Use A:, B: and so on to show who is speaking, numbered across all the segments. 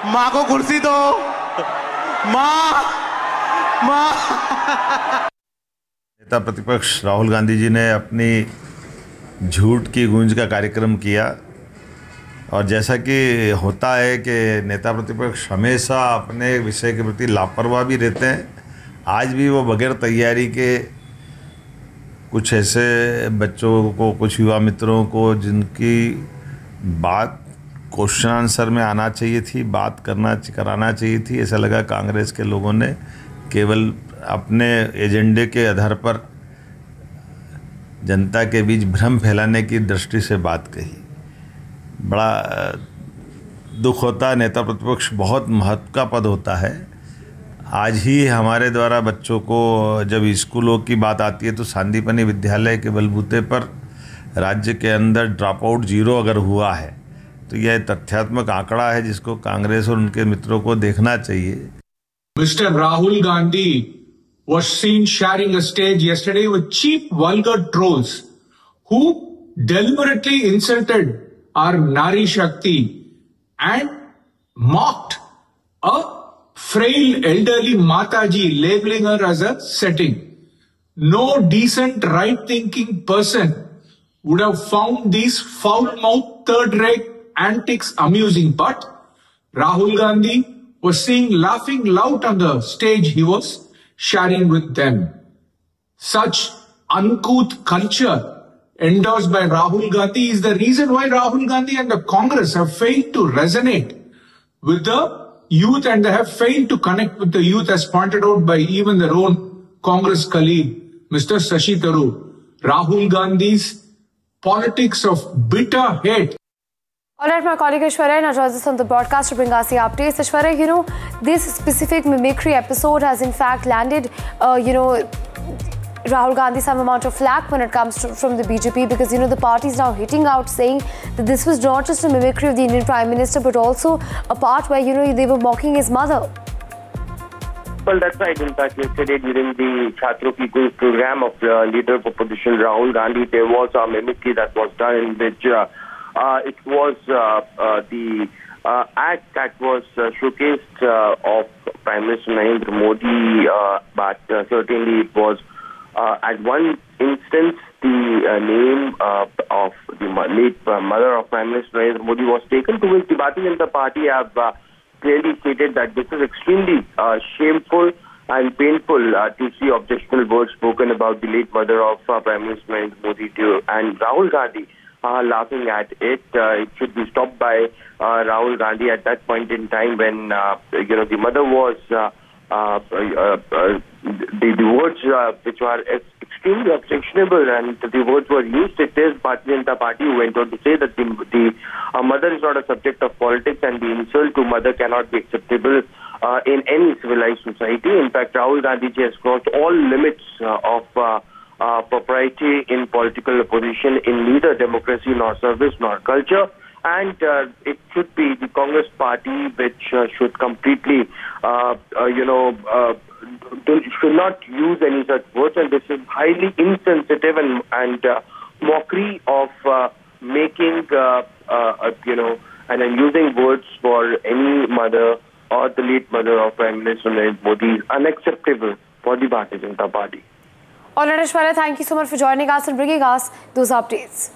A: माँ को कुर्सी दो, माँ।
B: नेता प्रतिपक्ष राहुल गांधी जी ने अपनी झूठ की गूंज का कार्यक्रम किया और जैसा कि होता है कि नेता प्रतिपक्ष हमेशा अपने विषय के प्रति लापरवाह भी रहते हैं, आज भी वो बगैर तैयारी के कुछ ऐसे बच्चों को, कुछ युवा मित्रों को जिनकी बात क्वेश्चन आंसर में आना चाहिए थी, बात कराना चाहिए थी, ऐसा लगा कांग्रेस के लोगों ने केवल अपने एजेंडे के आधार पर जनता के बीच भ्रम फैलाने की दृष्टि से बात कही। बड़ा दुख होता है, नेता प्रतिपक्ष बहुत महत्व का पद होता है। आज ही हमारे द्वारा बच्चों को जब स्कूलों की बात आती है तो सांदीपनि विद्यालय के बलबूते पर राज्य के अंदर ड्रॉप आउट 0 अगर हुआ है तो यह तथ्यात्मक आंकड़ा है जिसको कांग्रेस और उनके मित्रों को देखना चाहिए।
C: Mr. Rahul Gandhi was seen sharing a stage yesterday with cheap, vulgar trolls who deliberately insulted our Nari Shakti and mocked a frail elderly Mataji, labeling her as a setting. No decent, right-thinking person would have found these foul-mouthed, third-rate antics amusing, but Rahul Gandhi was seen laughing loud on the stage he was sharing with them. Such uncouth culture endorsed by Rahul Gandhi is the reason why Rahul Gandhi and the Congress have failed to resonate with the youth and they have failed to connect with the youth, as pointed out by even their own Congress colleague, Mr. Shashi Tharoor. Rahul Gandhi's politics of bitter hate.
D: All right, my colleague Aishwarya now joins us on the broadcast to bring us the updates. Aishwarya, you know, this specific mimicry episode has in fact landed, Rahul Gandhi some amount of flack when it comes to from the BJP, because, you know, the party is now hitting out saying that this was not just a mimicry of the Indian Prime Minister but also a part where, you know, they were mocking his mother.
E: Well, that's right. In fact, yesterday during the Chhatro Ki Quiz program of the leader of opposition Rahul Gandhi, there was a mimicry that was done in which it was the act that was showcased of Prime Minister Narendra Modi, but certainly it was at one instance the name of the late mother of Prime Minister Narendra Modi was taken, to which the Bharatiya Janata Party have clearly stated that this is extremely shameful and painful to see objectionable words spoken about the late mother of Prime Minister Narendra Modi and Rahul Gandhi laughing at it. It should be stopped by Rahul Gandhi at that point in time when the mother was the words which were extremely objectionable and the words were used. It is Bharatiya Janata Party who went on to say that the mother is not a subject of politics and the insult to mother cannot be acceptable in any civilized society. In fact, Rahul Gandhi has crossed all limits of propriety in political opposition in neither democracy nor service nor culture. And it should be the Congress party which should completely, should not use any such words. And this is highly insensitive and mockery of making, and using words for any mother or the late mother of Prime Minister Narendra Modi is unacceptable for the Bharatiya Janata Party.
D: All right, Aishwarya, thank you so much for joining us and bringing us those updates.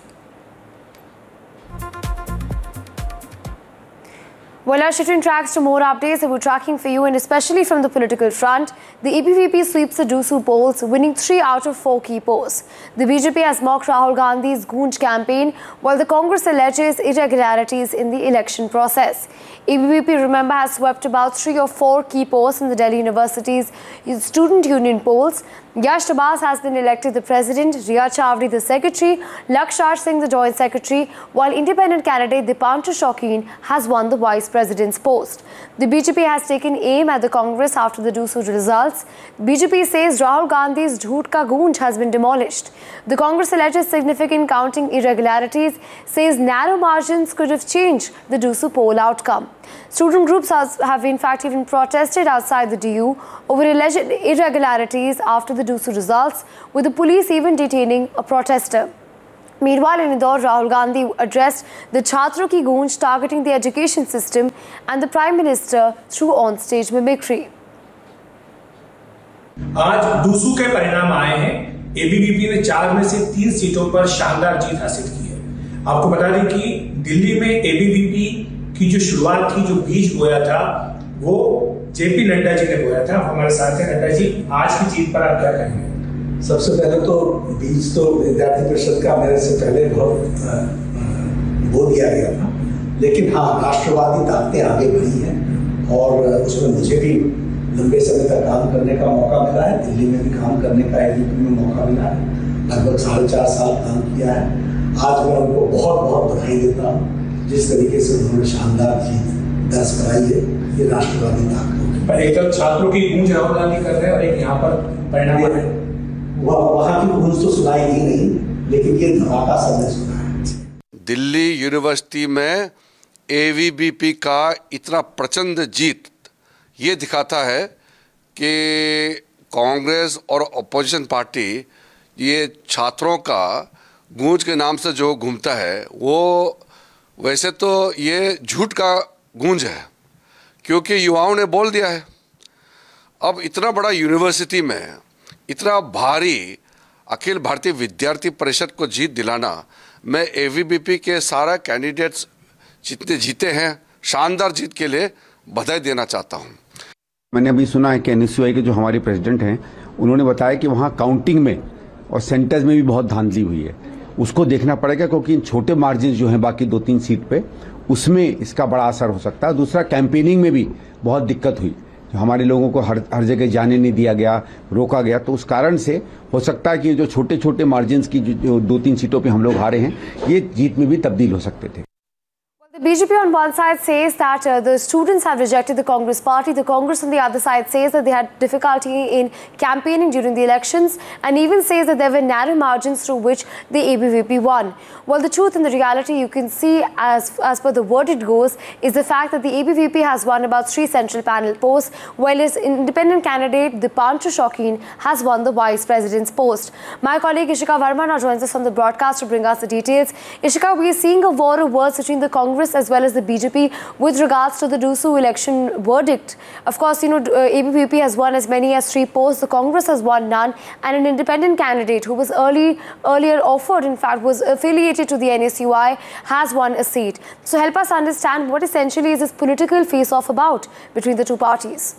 D: Well, our shifting tracks to more updates that we're tracking for you, and especially from the political front. The ABVP sweeps the DUSU polls, winning 3 out of 4 key posts. The BJP has mocked Rahul Gandhi's Goonj campaign, while the Congress alleges irregularities in the election process. ABVP, remember, has swept about 3 or 4 key posts in the Delhi University's student union polls. Yash Tabas has been elected the president, Riya Chavdi the secretary, Lakshar Singh the joint secretary, while independent candidate Dipanshu Shaukin has won the vice president's post. The BJP has taken aim at the Congress after the DUSU results. BJP says Rahul Gandhi's Jhoot Ka Goonj has been demolished. The Congress alleges significant counting irregularities, says narrow margins could have changed the DUSU poll outcome. Student groups have in fact even protested outside the DU over alleged irregularities after the DUSU results, with the police even detaining a protester. Meanwhile, in Indore, Rahul Gandhi addressed the Chhatron Ki Goonj targeting the education system and the Prime Minister through on-stage mimicry.
F: आज दूसू के परिणाम आए हैं। ABVP ने 4 में से 3 सीटों पर शानदार जीत हासिल की है। आपको बता दें कि दिल्ली में एबीवीपी की जो शुरुआत थी, जो बीज बोया था, वो जेपी नड्डा जी ने बोया था। हमारे साथ हैं नड्डा जी, आज की जीत पर आप क्या कहेंगे?
G: सबसे पहले तो बीज तो विद्यार्थी परिषद का मेरे से पहले बहुत बो दिया गया था, लेकिन हाँ, राष्ट्रवादी ताकतें आगे बढ़ी हैं और उसमें मुझे भी लंबे समय तक काम करने का मौका मिला है। दिल्ली में भी काम करने का एबीवीपी में मौका मिला है। लगभग 4.5 साल काम किया है। आज मैं उनको बहुत बहुत बधाई देता हूँ। जिस तरीके से उन्होंने शानदार जीत दर्ज कराई है, ये राष्ट्रवादी ताकत
F: पर एक तरफ छात्रों की गूंज राहुल गांधी कर रहे हैं और एक यहाँ पर परिणाम है।
G: वहाँ की गूंज तो सुनाई दी नहीं, लेकिन ये धमाका सबने सुना है।
H: दिल्ली यूनिवर्सिटी में एबीवीपी का इतना प्रचंड जीत ये दिखाता है कि कांग्रेस और अपोजिशन पार्टी ये छात्रों का गूंज के नाम से जो घूमता है, वो वैसे तो ये झूठ का गूंज है, क्योंकि युवाओं ने बोल दिया है। अब इतना बड़ा यूनिवर्सिटी में इतना भारी अखिल भारतीय विद्यार्थी परिषद को जीत दिलाना, मैं एबीवीपी के सारा कैंडिडेट्स जितने जीते हैं, शानदार जीत के लिए बधाई देना चाहता हूं।
I: मैंने अभी सुना है कि एनएसयूआई के जो हमारे प्रेसिडेंट हैं, उन्होंने बताया कि वहाँ काउंटिंग में और सेंटर्स में भी बहुत धांधली हुई है। उसको देखना पड़ेगा, क्योंकि इन छोटे मार्जिन जो हैं बाकी 2-3 सीट पे, उसमें इसका बड़ा असर हो सकता है। दूसरा, कैंपेनिंग में भी बहुत दिक्कत हुई। हमारे लोगों को हर जगह जाने नहीं दिया गया, रोका गया, तो उस कारण से हो सकता है कि जो छोटे छोटे मार्जिन की जो 2-3 सीटों पर हम लोग हारे हैं, ये जीत में भी तब्दील हो सकते थे।
D: The BJP on one side says that the students have rejected the Congress party. The Congress on the other side says that they had difficulty in campaigning during the elections and even says that there were narrow margins through which the ABVP won. Well, the truth and the reality you can see as per the word it goes is the fact that the ABVP has won about 3 central panel posts, while its independent candidate Dipanshu Shaukin has won the vice president's post. My colleague Ishika Verma now joins us on the broadcast to bring us the details. Ishika, we are seeing a war of words between the Congress as well as the BJP with regards to the DUSU election verdict. Of course, you know, ABVP has won as many as 3 posts, the Congress has won none, and an independent candidate who was earlier offered, in fact, was affiliated to the NSUI, has won a seat. So help us understand what essentially is this political face-off about between the two parties.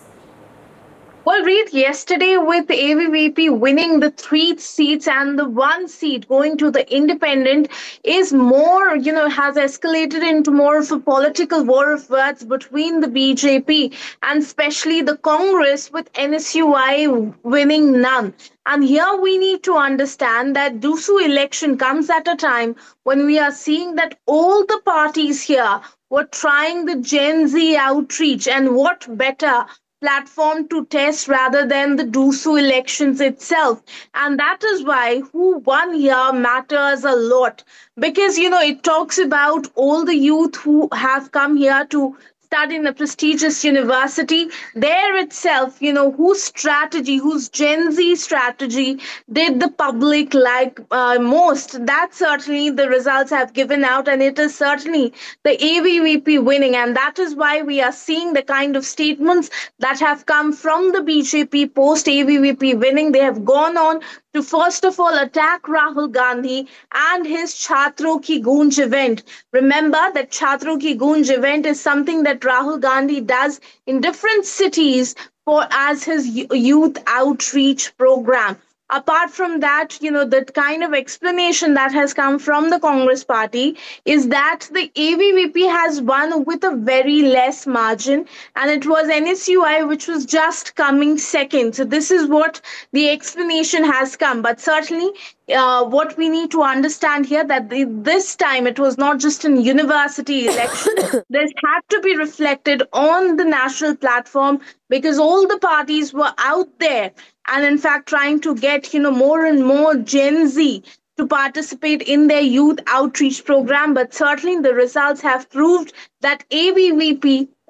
J: Well, Reed, yesterday with the ABVP winning the 3 seats and the 1 seat going to the independent is more, has escalated into more of a political war of words between the BJP and especially the Congress with NSUI winning none. And here we need to understand that DUSU election comes at a time when we are seeing that all the parties here were trying the Gen Z outreach, and what better platform to test rather than the DUSU elections itself. And that is why who won here matters a lot, because, it talks about all the youth who have come here to study in a prestigious university. There itself, whose strategy, whose Gen Z strategy did the public like most, that certainly the results have given out, and it is certainly the ABVP winning. And that is why we are seeing the kind of statements that have come from the BJP post ABVP winning. They have gone on to first of all attack Rahul Gandhi and his Chhatron Ki Goonj event. Remember that Chhatron Ki Goonj event is something that Rahul Gandhi does in different cities as his youth outreach program. Apart from that, the kind of explanation that has come from the Congress party is that the ABVP has won with a very less margin, and it was NSUI which was just coming second. So this is what the explanation has come. But certainly, what we need to understand here that this time it was not just an university election. This had to be reflected on the national platform, because all the parties were out there and in fact trying to get more and more Gen Z to participate in their youth outreach program. But certainly the results have proved that ABVP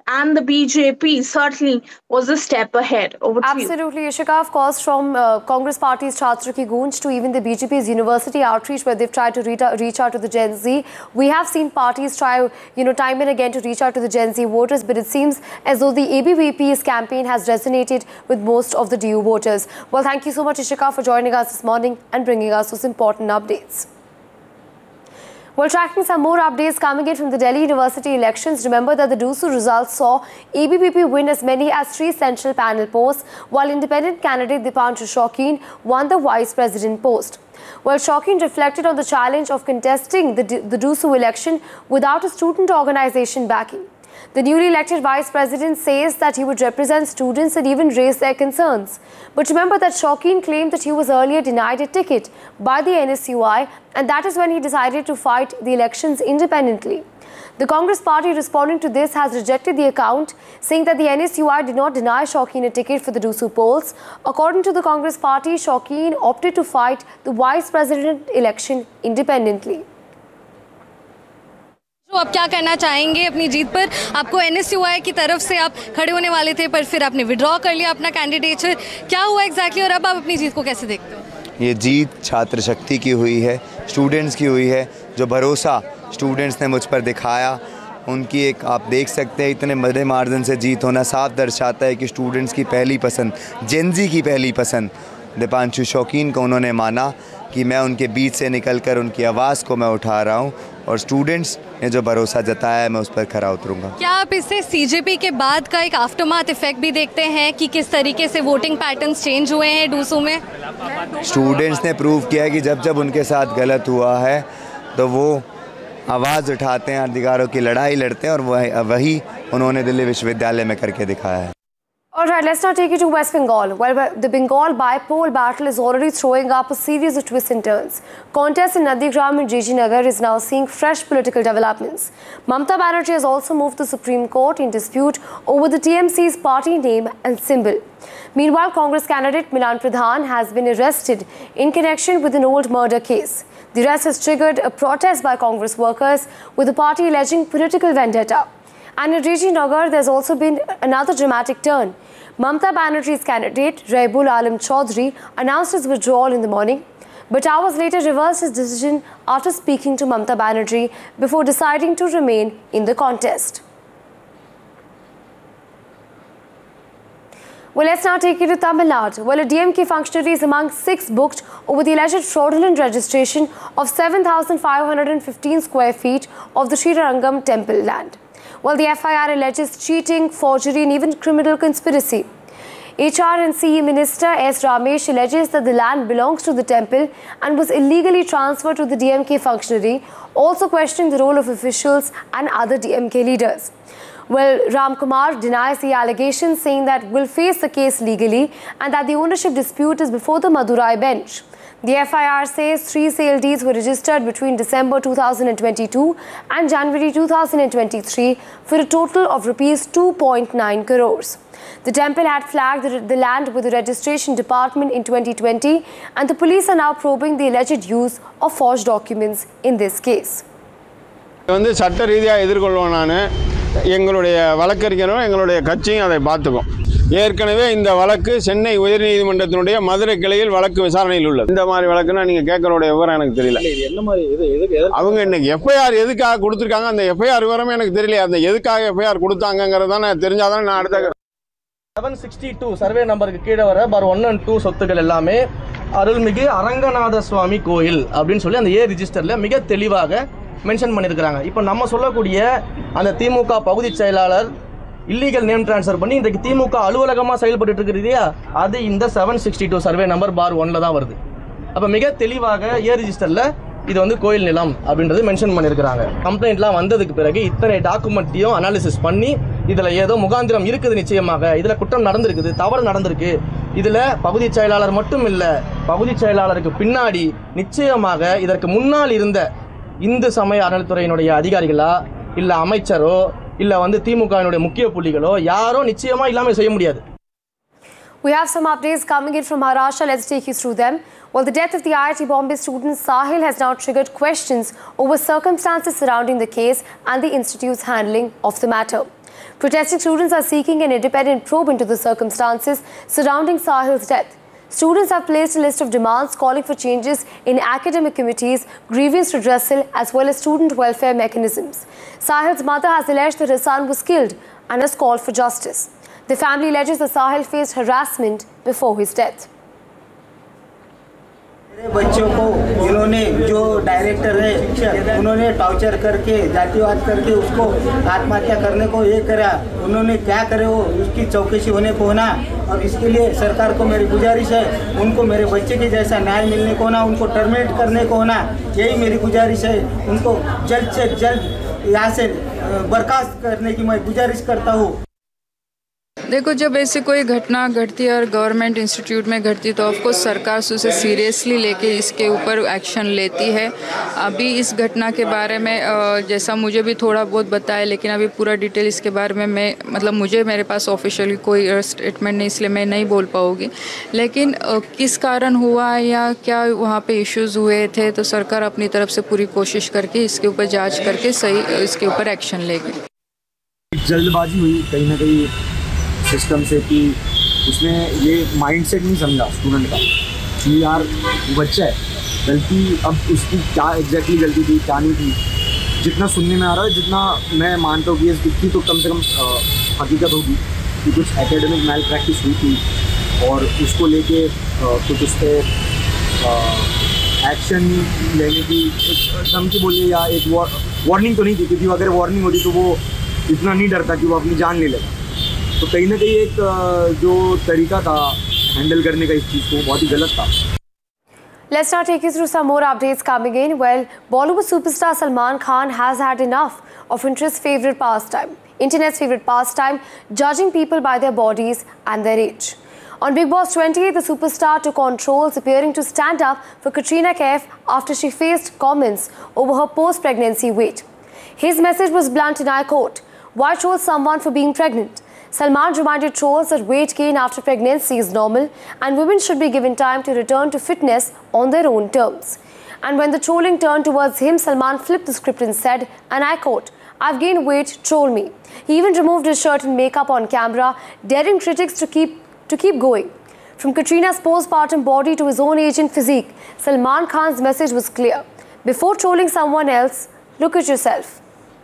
J: and the BJP certainly was a step ahead. Over to you.
D: Absolutely, Ishika. Of course, from Congress Party's Chhatra Ki Goonj to even the BJP's university outreach, where they've tried to reach out to the Gen Z. We have seen parties try, time and again to reach out to the Gen Z voters, but it seems as though the ABVP's campaign has resonated with most of the DU voters. Well, thank you so much, Ishika, for joining us this morning and bringing us those important updates. Well, tracking some more updates coming in from the Delhi University elections. Remember that the DUSU results saw ABVP win as many as 3 central panel posts, while independent candidate Dipanshu Shaukin won the vice president post. Well, Shaukin reflected on the challenge of contesting the DUSU election without a student organization backing. The newly elected vice president says that he would represent students and even raise their concerns. But remember that Shaukin claimed that he was earlier denied a ticket by the NSUI, and that is when he decided to fight the elections independently. The Congress party responding to this has rejected the account, saying that the NSUI did not deny Shaukin a ticket for the DUSU polls. According to the Congress party, Shaukin opted to fight the vice president election independently.
K: तो आप क्या कहना चाहेंगे अपनी जीत पर? आपको NSUI की तरफ से आप खड़े होने वाले थे, पर फिर आपने विड्रॉ कर लिया अपना कैंडिडेचर. क्या हुआ एग्जैक्टली और अब आप अपनी जीत को कैसे देखते हो?
L: ये जीत छात्र शक्ति की हुई है, स्टूडेंट्स की हुई है. जो भरोसा स्टूडेंट्स ने मुझ पर दिखाया, उनकी एक आप देख सकते हैं इतने बड़े मार्जिन से जीत होना साफ दर्शाता है कि स्टूडेंट्स की पहली पसंद, जेनजी की पहली पसंद दीपांशु शौकीन को उन्होंने माना कि मैं उनके बीच से निकलकर उनकी आवाज़ को मैं उठा रहा हूं, और स्टूडेंट्स ने जो भरोसा जताया है मैं उस पर खरा उतरूंगा.
K: क्या आप इससे सीजेपी के बाद का एक आफ्टरमाथ इफेक्ट भी देखते हैं कि किस तरीके से वोटिंग पैटर्न्स चेंज हुए हैं डूसू में?
L: स्टूडेंट्स ने प्रूव किया है कि जब जब उनके साथ गलत हुआ है तो वो आवाज़ उठाते हैं, अधिकारों की लड़ाई लड़ते हैं, और वही उन्होंने दिल्ली विश्वविद्यालय में करके दिखाया है.
D: All right, let's now take you to West Bengal. Well, the Bengal bipole battle is already throwing up a series of twists and turns. Contest in Nandigram and Jijinagar is now seeing fresh political developments. Mamata Banerjee has also moved to the Supreme Court in dispute over the TMC's party name and symbol. Meanwhile, Congress candidate Milan Pradhan has been arrested in connection with an old murder case. The arrest has triggered a protest by Congress workers, with the party alleging political vendetta. And in Jijinagar, there's also been another dramatic turn. Mamata Banerjee's candidate, Raibul Alam Chaudhary, announced his withdrawal in the morning, but hours later reversed his decision after speaking to Mamata Banerjee before deciding to remain in the contest. Well, let's now take you to Tamil Nadu. Well, a DMK functionary is among 6 booked over the alleged fraudulent registration of 7,515 square feet of the Srirangam temple land. Well, the FIR alleges cheating, forgery and even criminal conspiracy. HR and CE Minister S. Ramesh alleges that the land belongs to the temple and was illegally transferred to the DMK functionary, also questioning the role of officials and other DMK leaders. Well, Ram Kumar denies the allegations, saying that will face the case legally and that the ownership dispute is before the Madurai bench. The FIR says 3 sale deeds were registered between December 2022 and January 2023 for a total of Rs 2.9 crores. The temple had flagged the land with the registration department in 2020, and the police are now probing the alleged use of forged documents in this case.
M: சட்ட ரீதியாக எதிர்கொள்வோம். நான் எங்களுடைய வழக்கறிஞரும் எங்களுடைய கட்சியும் அதை பார்த்துக்கும். ஏற்கனவே இந்த வழக்கு சென்னை உயர்நீதிமன்றத்தினுடைய மதுரை கிளையில் வழக்கு விசாரணையில் உள்ளது. இந்த மாதிரி வழக்குனா நீங்க கேட்கறோட விவரம் எனக்கு தெரியல. அவங்க இன்னைக்கு எஃப்ஐஆர் எதுக்காக கொடுத்துருக்காங்க, அந்த எஃப்ஐஆர் விவரமே எனக்கு தெரியல. அந்த எதுக்காக எஃப்ஐஆர் கொடுத்தாங்கிறத தெரிஞ்சாதான் நான் அடுத்த
N: 762 சர்வே நம்பருக்கு கீழே வர பார் 1 and 2 சொத்துக்கள் எல்லாமே அருள்மிகு அரங்கநாத சுவாமி கோயில் அப்படின்னு சொல்லி அந்த ஏ ரிஜிஸ்டர்ல மிக தெளிவாக மென்ஷன் பண்ணியிருக்கிறாங்க. இப்போ நம்ம சொல்லக்கூடிய அந்த திமுக பகுதி செயலாளர் இல்லீகல் நேம் ட்ரான்ஸ்ஃபர் பண்ணி இன்றைக்கு திமுக அலுவலகமாக செயல்பட்டு இருக்கிறது இல்லையா, அது இந்த 762 சர்வே நம்பர் பார் 1ல தான் வருது. அப்போ மிக தெளிவாக ஏ ரிஜிஸ்டரில் இது வந்து கோயில் நிலம் அப்படின்றது மென்ஷன் பண்ணியிருக்கிறாங்க. கம்ப்ளைண்ட்லாம் வந்ததுக்கு பிறகு இத்தனை டாக்குமெண்ட்டையும் அனாலிசிஸ் பண்ணி இதில் ஏதோ முகாந்திரம் இருக்குது, நிச்சயமாக இதில் குற்றம் நடந்திருக்குது, தவறு நடந்திருக்கு. இதில் பகுதி செயலாளர் மட்டும் இல்லை, பகுதி செயலாளருக்கு பின்னாடி நிச்சயமாக இதற்கு முன்னால் இருந்த இந்து சமய அறநிலைத்துறையினுடைய அதிகாரிகளா இல்லை அமைச்சரோ இல்லை வந்து திமுகவினுடைய முக்கிய புள்ளிகளோ யாரோ நிச்சயமாக இல்லாமல் செய்ய முடியாது.
D: We have some updates coming in from Maharashtra. Let's take you through them. Well, the death of the IIT Bombay student Sahil has now triggered questions over circumstances surrounding the case and the institute's handling of the matter. Protesting students are seeking an independent probe into the circumstances surrounding Sahil's death. Students have placed a list of demands calling for changes in academic committees, grievance redressal, as well as student welfare mechanisms. Sahil's mother has alleged that her son was killed and has called for justice. The family alleges that Sahil faced harassment before his death.
O: बच्चों को इन्होंने जो director है शिक्षक उन्होंने torture करके जातिवाद करके उसको आत्महत्या करने को ये करा। उन्होंने क्या करे वो उसकी चौकसी होने को होना और इसके लिए सरकार को मेरी गुजारिश है उनको मेरे बच्चे के जैसा न्याय मिलने को होना उनको टर्मिनेट करने को होना यही मेरी गुजारिश है। उनको जल्द से जल्द यहाँ से बर्खास्त करने की मैं गुजारिश करता हूँ।
P: देखो जब ऐसी कोई घटना घटती है और गवर्नमेंट इंस्टीट्यूट में घटती है तो ऑफकोर्स सरकार उसे सीरियसली लेके इसके ऊपर एक्शन लेती है। अभी इस घटना के बारे में जैसा मुझे भी थोड़ा बहुत बताया लेकिन अभी पूरा डिटेल इसके बारे में मैं मुझे मेरे पास ऑफिशियली कोई स्टेटमेंट नहीं इसलिए मैं नहीं बोल पाऊँगी। लेकिन किस कारण हुआ या क्या वहाँ पे इश्यूज़ हुए थे तो सरकार अपनी तरफ से पूरी कोशिश करके इसके ऊपर जाँच करके सही इसके ऊपर एक्शन लेगी।
Q: जल्दबाजी हुई कहीं ना कहीं सिस्टम से कि उसने ये माइंडसेट नहीं समझा स्टूडेंट का कि यार बच्चा है गलती अब उसकी क्या एग्जैक्टली गलती थी क्या नहीं थी। जितना सुनने में आ रहा है जितना मैं मानता हूँ कि इतनी तो कम से कम हकीकत होगी कि कुछ एकेडमिक मैल प्रैक्टिस हुई थी और उसको लेके कुछ उस पर एक्शन लेने की धमकी बोलिए या एक वार्निंग तो नहीं थी क्योंकि अगर वार्निंग होती तो वो इतना नहीं डरता कि वो अपनी जान ले लेगा। तो कहीं ना कहीं एक जो तरीका था हैंडल करने का इस चीज़ को बहुत ही गलत था।
D: Let's now take you through some more updates coming in. Well, Bollywood superstar Salman Khan has had enough of internet's favorite pastime, judging people by their bodies and their age. On Bigg Boss 28, the superstar took on trolls, appearing to stand up for Katrina Kaif after she faced comments over her post-pregnancy weight. His message was blunt and I quote, "Why troll someone for being pregnant?" Salman reminded trolls that weight gain after pregnancy is normal and women should be given time to return to fitness on their own terms. And when the trolling turned towards him, Salman flipped the script and said, and I quote, "I've gained weight, troll me." He even removed his shirt and makeup on camera, daring critics to keep going. From Katrina's postpartum body to his own age and physique, Salman Khan's message was clear. Before trolling someone else, look at yourself.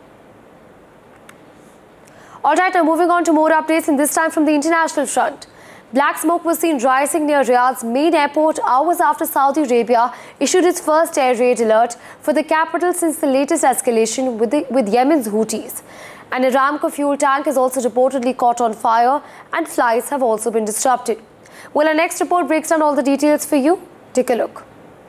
D: Alright, now moving on to more updates, and this time from the international front. Black smoke was seen rising near Riyadh's main airport hours after Saudi Arabia issued its first air raid alert for the capital since the latest escalation with Yemen's Houthis. An Aramco fuel tank has also reportedly caught on fire and flights have also been disrupted. Well, our next report breaks down all the details for you. Take a look.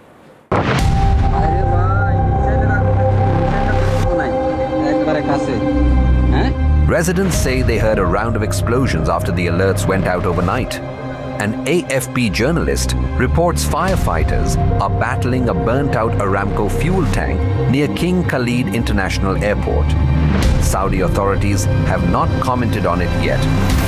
R: Residents say they heard a round of explosions after the alerts went out overnight. An AFP journalist reports firefighters are battling a burnt-out Aramco fuel tank near King Khalid International Airport. Saudi authorities have not commented on it yet.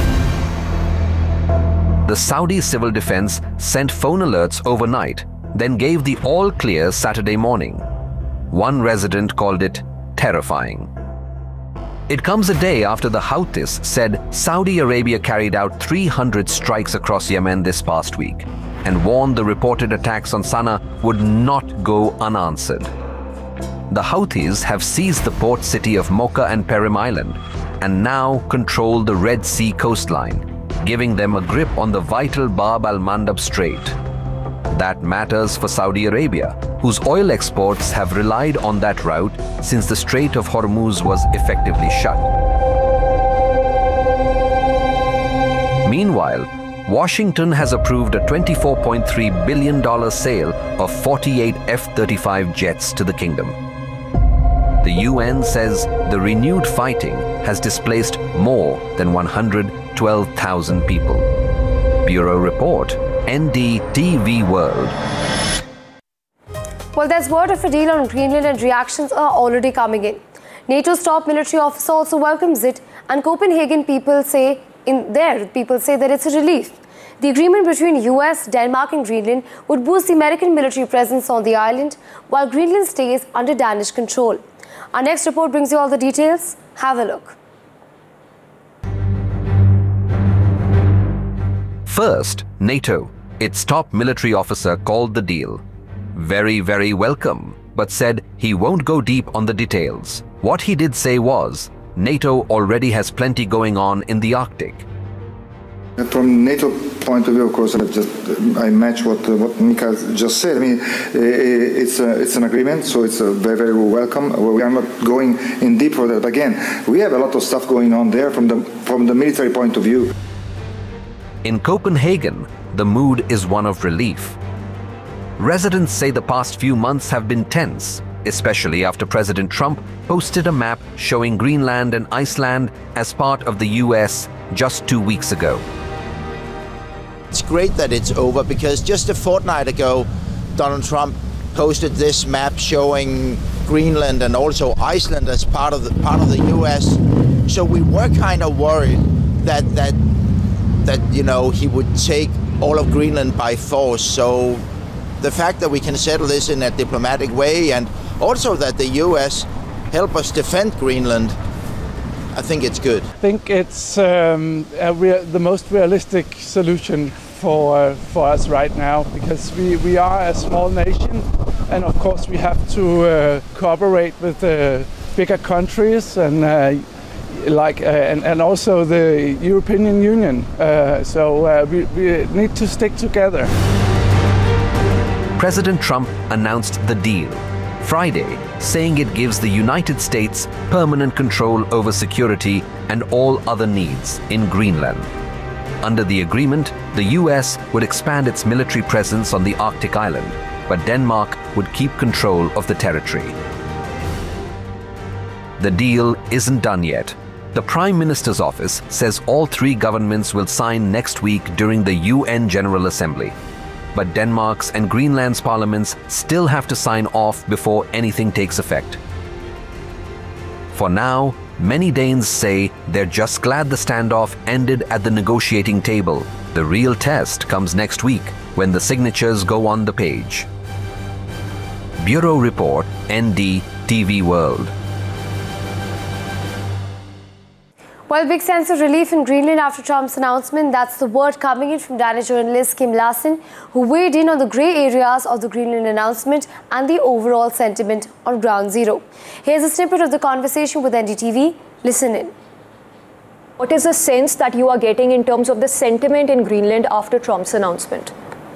R: The Saudi Civil Defense sent phone alerts overnight, then gave the all-clear Saturday morning. One resident called it terrifying. It comes a day after the Houthis said Saudi Arabia carried out 300 strikes across Yemen this past week and warned the reported attacks on Sana'a would not go unanswered. The Houthis have seized the port city of Mocha and Perim Island and now control the Red Sea coastline, giving them a grip on the vital Bab al-Mandab Strait. That matters for Saudi Arabia, whose oil exports have relied on that route since the Strait of Hormuz was effectively shut. Meanwhile, Washington has approved a $24.3 billion sale of 48 F-35 jets to the kingdom. The UN says the renewed fighting has displaced more than 112,000 people. Bureau Report, NDTV World.
D: Well, there's word of a deal on Greenland and reactions are already coming in. NATO's top military officer also welcomes it, and Copenhagen people say that it's a relief. The agreement between US, Denmark and Greenland would boost the American military presence on the island while Greenland stays under Danish control. Our next report brings you all the details. Have a look.
R: First, NATO. Its top military officer called the deal very, very welcome, but said he won't go deep on the details. What he did say was, NATO already has plenty going on in the Arctic.
S: From NATO point of view, of course, I match what Mika just said. I mean, it's an agreement, so it's very, very welcome. We are not going in deep for that. Again, we have a lot of stuff going on there from the military point of view.
R: In Copenhagen, the mood is one of relief. Residents say the past few months have been tense, especially after President Trump posted a map showing Greenland and Iceland as part of the US just 2 weeks ago.
T: It's great that it's over because just a fortnight ago, Donald Trump posted this map showing Greenland and also Iceland as part of the US. So we were kind of worried that you know, he would take all of Greenland by force. So the fact that we can settle this in a diplomatic way and also that the US help us defend Greenland, I think it's good.
U: I think it's the most realistic solution for us right now because we are a small nation and of course we have to cooperate with bigger countries and and also the European Union. So we need to stick together.
R: President Trump announced the deal Friday, saying it gives the United States permanent control over security and all other needs in Greenland. Under the agreement, the US would expand its military presence on the Arctic island, but Denmark would keep control of the territory. The deal isn't done yet. The Prime Minister's office says all three governments will sign next week during the UN General Assembly. But Denmark's and Greenland's parliaments still have to sign off before anything takes effect. For now, many Danes say they're just glad the standoff ended at the negotiating table. The real test comes next week when the signatures go on the page. Bureau Report, ND TV World.
D: Well, big sense of relief in Greenland after Trump's announcement. That's the word coming in from Danish journalist Kim Larsen, who weighed in on the grey areas of the Greenland announcement and the overall sentiment on Ground Zero. Here's a snippet of the conversation with NDTV. Listen in.
V: What is the sense that you are getting in terms of the sentiment in Greenland after Trump's announcement?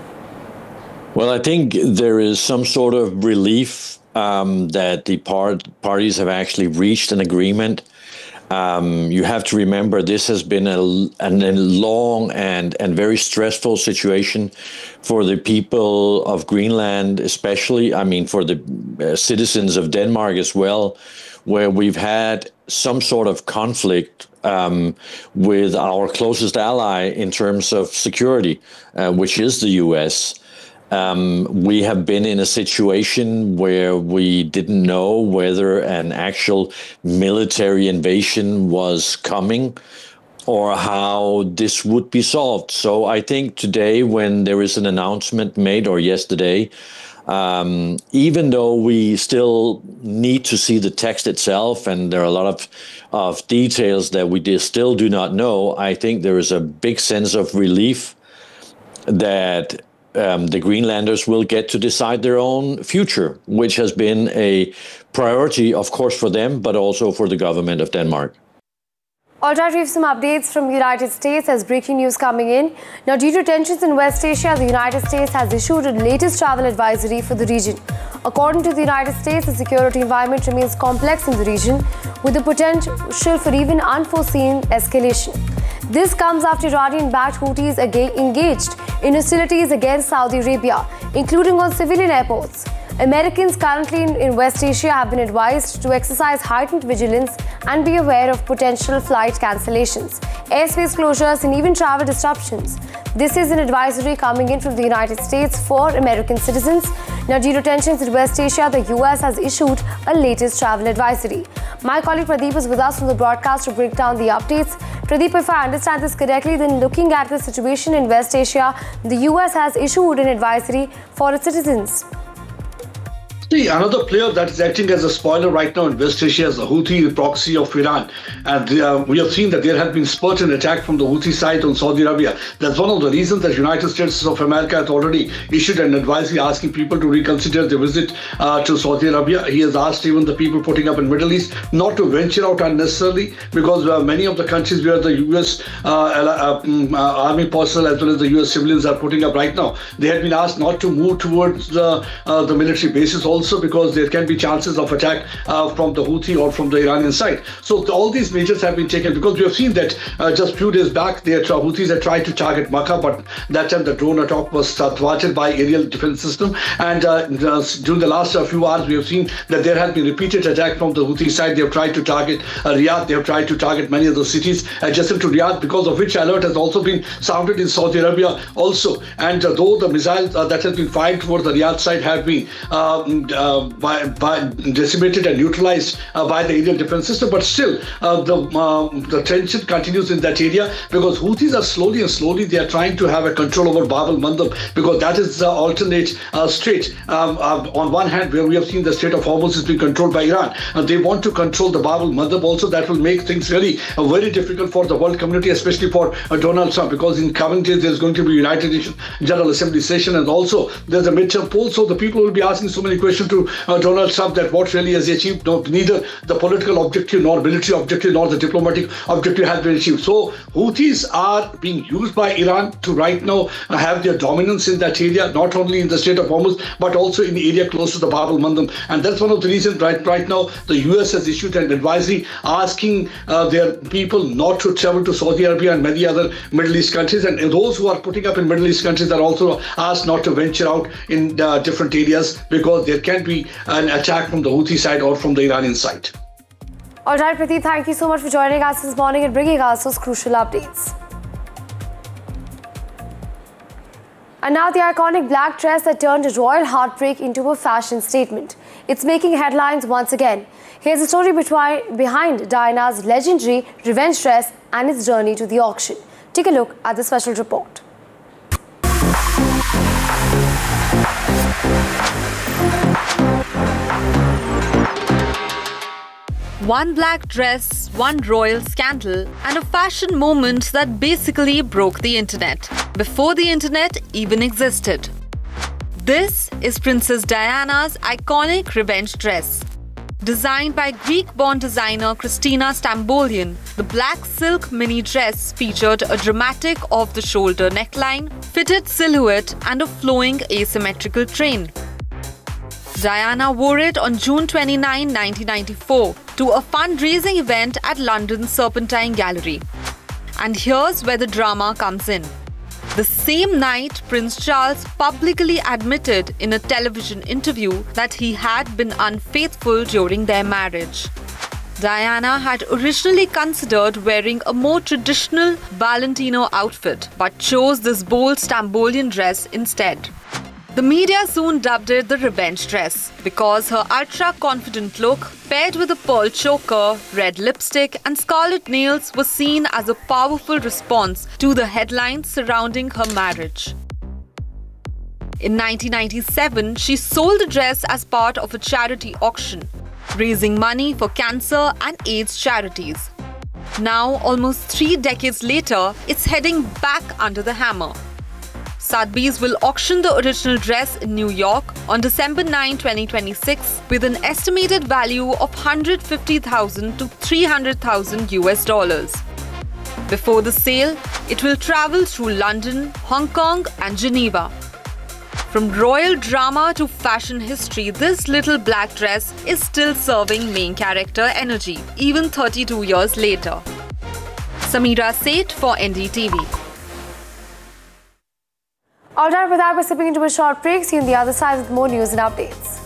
W: Well, I think there is some sort of relief that the parties have actually reached an agreement. You have to remember this has been a long and very stressful situation for the people of Greenland, especially, I mean, for the citizens of Denmark as well, where we've had some sort of conflict with our closest ally in terms of security, which is the US. We have been in a situation where we didn't know whether an actual military invasion was coming or how this would be solved. So I think today, when there is an announcement made, or yesterday, even though we still need to see the text itself and there are a lot of details that we still do not know, I think there is a big sense of relief that the Greenlanders will get to decide their own future, which has been a priority, of course, for them, but also for the government of Denmark.
D: All right, we have some updates from the United States as breaking news coming in. Now, due to tensions in West Asia, the United States has issued a latest travel advisory for the region. According to the United States, the security environment remains complex in the region, with the potential for even unforeseen escalation. This comes after Iranian-backed Houthis engaged in hostilities against Saudi Arabia, including on civilian airports. Americans currently in West Asia have been advised to exercise heightened vigilance and be aware of potential flight cancellations, airspace closures, and even travel disruptions. This is an advisory coming in from the United States for American citizens. Now, due to tensions in West Asia, the US has issued a latest travel advisory. My colleague Pradeep is with us from the broadcast to break down the updates. Pradeep, if I understand this correctly, then looking at the situation in West Asia, the US has issued an advisory for its citizens.
A: See, another player that is acting as a spoiler right now in West Asia is the Houthi proxy of Iran. And we have seen that there has been spurt an attack from the Houthi side on Saudi Arabia. That's one of the reasons that United States of America has already issued an advisory asking people to reconsider their visit to Saudi Arabia. He has asked even the people putting up in Middle East not to venture out unnecessarily, because many of the countries where the US army personnel as well as the US civilians are putting up right now, they have been asked not to move towards the military bases also, because there can be chances of attack from the Houthi or from the Iranian side. So all these measures have been taken, because we have seen that just few days back, the Houthis had tried to target Makkah, but that time the drone attack was thwarted by aerial defense system. And during the last few hours, we have seen that there has been repeated attack from the Houthi side. They have tried to target Riyadh. They have tried to target many of the cities adjacent to Riyadh, because of which alert has also been sounded in Saudi Arabia also. And though the missiles that has been fired towards the Riyadh side have been decimated and neutralized by the aerial defense system, but still the tension continues in that area, because Houthis are slowly they are trying to have a control over Bab al-Mandab, because that is the alternate strait. On one hand, where we have seen the Strait of Hormuz is being controlled by Iran, and they want to control the Bab al-Mandab also. That will make things really very difficult for the world community, especially for Donald Trump, because in coming days there's going to be United Nations General Assembly session, and also there's a midterm poll. So the people will be asking so many questions to Donald Trump that what really has he achieved. Neither the political objective nor military objective nor the diplomatic objective has been achieved. So Houthis are being used by Iran to right now have their dominance in that area, not only in the Strait of Hormuz but also in the area close to the Bab al-Mandab. And that's one of the reasons right now the US has issued an advisory asking their people not to travel to Saudi Arabia and many other Middle East countries, and those who are putting up in Middle East countries are also asked not to venture out in different areas, because there can be an attack from the Houthi side or from the Iranian side.
D: All right, Pradeep, thank you so much for joining us this morning and bringing us those crucial updates. And now the iconic black dress that turned a royal heartbreak into a fashion statement. It's making headlines once again. Here's the story behind Diana's legendary revenge dress and its journey to the auction. Take a look at the special report.
B: One black dress, one royal scandal, and a fashion moment that basically broke the internet, before the internet even existed. This is Princess Diana's iconic revenge dress. Designed by Greek-born designer Christina Stambolian, the black silk mini dress featured a dramatic off-the-shoulder neckline, fitted silhouette, and a flowing asymmetrical train. Diana wore it on June 29, 1994 to a fundraising event at London's Serpentine Gallery. And here's where the drama comes in. The same night, Prince Charles publicly admitted in a television interview that he had been unfaithful during their marriage. Diana had originally considered wearing a more traditional Valentino outfit, but chose this bold Stambolian dress instead. The media soon dubbed it the revenge dress because her ultra-confident look, paired with a pearl choker, red lipstick and scarlet nails, was seen as a powerful response to the headlines surrounding her marriage. In 1997, she sold the dress as part of a charity auction, raising money for cancer and AIDS charities. Now, almost 3 decades later, it's heading back under the hammer. Sotheby's will auction the original dress in New York on December 9, 2026 with an estimated value of $150,000 to $300,000 US. Before the sale, it will travel through London, Hong Kong and Geneva. From royal drama to fashion history, this little black dress is still serving main character energy, even 32 years later. Samira Seth for NDTV.
D: All right, with that, we're slipping into a short break. See you on the other side with more news and updates.